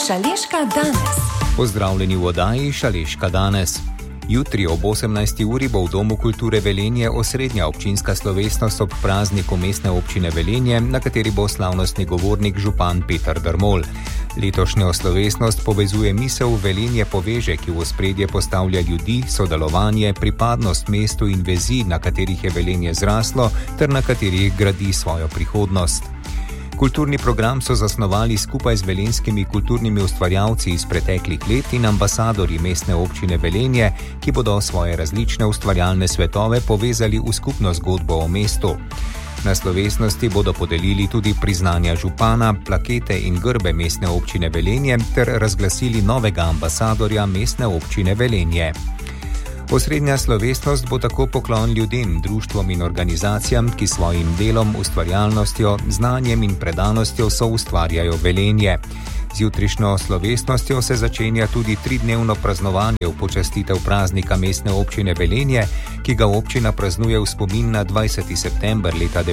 Šaleška danes. Pozdravljeni v oddaji Šaleška danes. Jutri ob 18. uri bo v Domu kulture Velenje osrednja občinska slovesnost ob prazniku Mestne občine Velenje, na kateri bo slavnostni govornik župan Peter Drmol. Letošnjo slovesnost povezuje misel Velenje poveže, ki v ospredje postavlja ljudi, sodelovanje, pripadnost mestu in vezi, na katerih je Velenje zraslo ter na katerih gradi svojo prihodnost. Kulturni program so zasnovali skupaj z velenjskimi kulturnimi ustvarjalci iz preteklih let in ambasadorji Mestne občine Velenje, ki bodo svoje različne ustvarjalne svetove povezali v skupno zgodbo o mestu. Na slovesnosti bodo podelili tudi priznanja župana, plakete in grbe Mestne občine Velenje ter razglasili novega ambasadorja Mestne občine Velenje. Osrednja slovesnost bo tako poklon ljudem, društvom in organizacijam, ki svojim delom, ustvarjalnostjo, znanjem in predanostjo soustvarjajo Velenje. Z jutrišnjo slovesnostjo se začenja tudi 3-dnevno praznovanje v počastitev praznika Mestne občine Velenje, ki ga občina praznuje v spomin na 20. september leta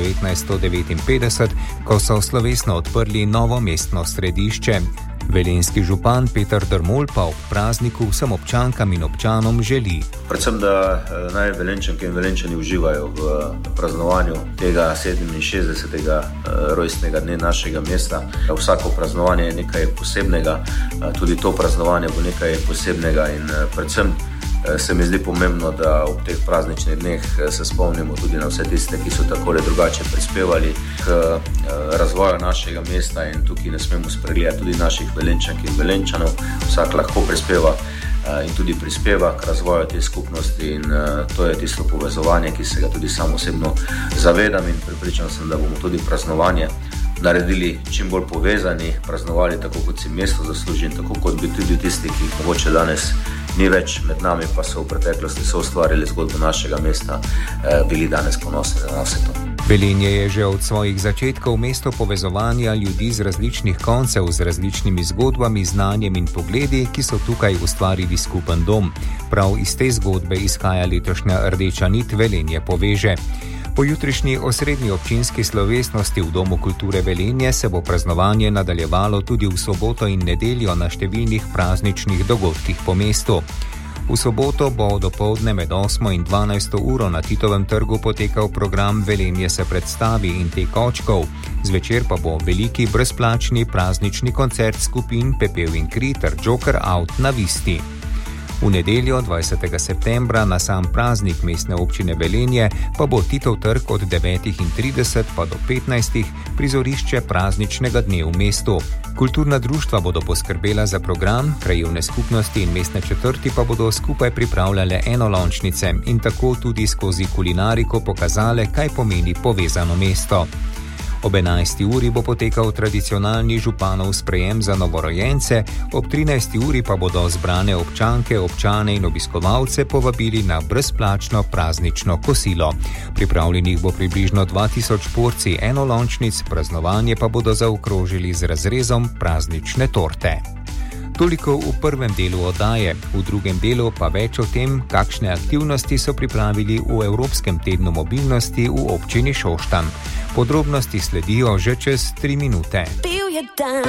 1959, ko so slovesno odprli novo mestno središče. Velenjski župan Peter Drmol pa ob prazniku vsem občankam in občanom želi. Predvsem, da naj Velenjčanke in Velenjčani uživajo v praznovanju tega 67. rojstnega dne našega mesta. Vsako praznovanje je nekaj posebnega, tudi to praznovanje bo nekaj posebnega in predvsem se mi zdi pomembno, da ob teh prazničnih dneh se spomnimo tudi na vse tiste, ki so tako ali drugače prispevali k razvoju našega mesta in tukaj ne smemo spregledati tudi naših Velenjčank in Velenjčanov. Vsak lahko prispeva in tudi prispeva k razvoju te skupnosti in to je tisto povezovanje, ki se ga tudi sam osebno zavedam in prepričan sem, da bomo tudi praznovanje naredili čim bolj povezani, praznovali tako, kot si mesto zasluži in tako, kot bi tudi tisti, ki jih mogoče danes ni več med nami, pa so v preteklosti soustvarili zgodbo našega mesta, bili danes ponosni na vse to. Velenje je že od svojih začetkov mesto povezovanja ljudi z različnih koncev, z različnimi zgodbami, znanjem in pogledi, ki so tukaj ustvarili skupen dom. Prav iz te zgodbe izhaja letošnja rdeča nit Velenje poveže. Po jutrišnji osrednji občinski slovesnosti v Domu kulture Velenje se bo praznovanje nadaljevalo tudi v soboto in nedeljo na številnih prazničnih dogodkih po mestu. V soboto bo dopoldne med 8 in 12 uro na Titovem trgu potekal program Velenje se predstavi in tek očkov. Zvečer pa bo veliki brezplačni praznični koncert skupin Pepel in Kri ter Joker Out na Visti. V nedeljo 20. septembra na sam praznik Mestne občine Velenje pa bo Titov trg od 9:30 pa do 15 prizorišče prazničnega dne v mestu. Kulturna društva bodo poskrbela za program, krajevne skupnosti in mestne četrti pa bodo skupaj pripravljale enolončnice in tako tudi skozi kulinariko pokazale, kaj pomeni povezano mesto. Ob 11. uri bo potekal tradicionalni županov sprejem za novorojence, ob 13. uri pa bodo zbrane občanke, občane in obiskovalce povabili na brezplačno praznično kosilo. Pripravljenih bo približno 2000 porcij enolončnic, praznovanje pa bodo zaokrožili z razrezom praznične torte. Toliko v prvem delu oddaje, v drugem delu pa več o tem, kakšne aktivnosti so pripravili v Evropskem tednu mobilnosti v občini Šoštanj. Podrobnosti sledijo že čez 3 minute. Bil je dan,